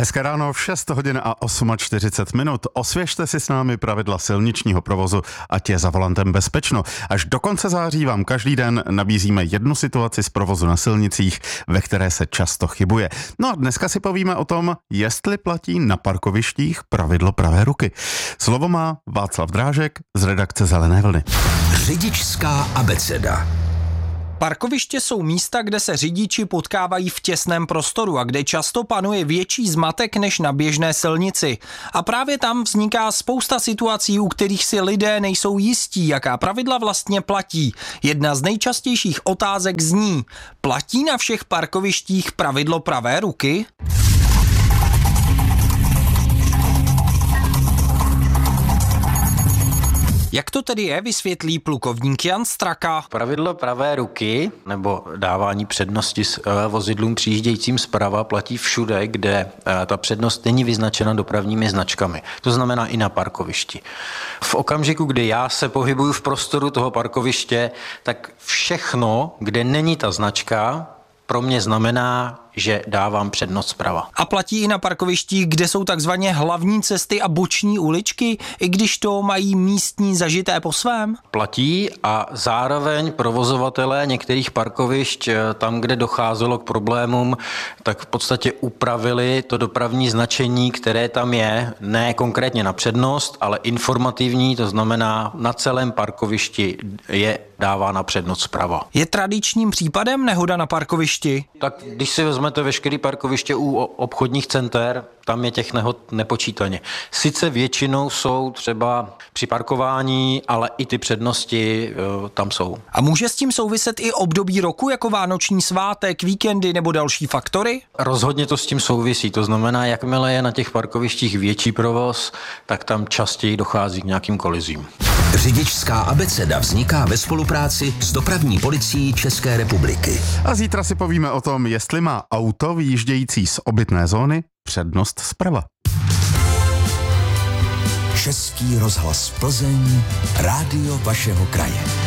Hezké ráno, 6 hodin a 48 minut. Osvěžte si s námi pravidla silničního provozu, ať je za volantem bezpečno. Až do konce září vám každý den nabízíme jednu situaci z provozu na silnicích, ve které se často chybuje. No a dneska si povíme o tom, jestli platí na parkovištích pravidlo pravé ruky. Slovo má Václav Drážek z redakce Zelené vlny. Řidičská abeceda. Parkoviště jsou místa, kde se řidiči potkávají v těsném prostoru a kde často panuje větší zmatek než na běžné silnici. A právě tam vzniká spousta situací, u kterých si lidé nejsou jistí, jaká pravidla vlastně platí. Jedna z nejčastějších otázek zní: platí na všech parkovištích pravidlo pravé ruky? Jak to tedy je, vysvětlí plukovník Jan Straka. Pravidlo pravé ruky nebo dávání přednosti vozidlům přijíždějícím zprava platí všude, kde ta přednost není vyznačena dopravními značkami. To znamená i na parkovišti. V okamžiku, kdy já se pohybuju v prostoru toho parkoviště, tak všechno, kde není ta značka, pro mě znamená, že dávám přednost zprava. A platí i na parkovištích, kde jsou takzvaně hlavní cesty a boční uličky, i když to mají místní zažité po svém? Platí a zároveň provozovatelé některých parkovišť, tam, kde docházelo k problémům, tak v podstatě upravili to dopravní značení, které tam je, ne konkrétně na přednost, ale informativní, to znamená na celém parkovišti je dávána přednost zprava. Je tradičním případem nehoda na parkovišti? Tak když si vezmete veškerý parkoviště u obchodních center, tam je těch nehod nepočítaně. Sice většinou jsou třeba při parkování, ale i ty přednosti tam jsou. A může s tím souviset i období roku, jako vánoční svátek, víkendy nebo další faktory? Rozhodně to s tím souvisí. To znamená, jakmile je na těch parkovištích větší provoz, tak tam častěji dochází k nějakým kolizím. Řidičská abeceda vzniká ve spolupráci s dopravní policií České republiky. A zítra si povíme o tom, jestli má auto vyjíždějící z obytné zóny přednost zprava. Český rozhlas Plzeň, rádio vašeho kraje.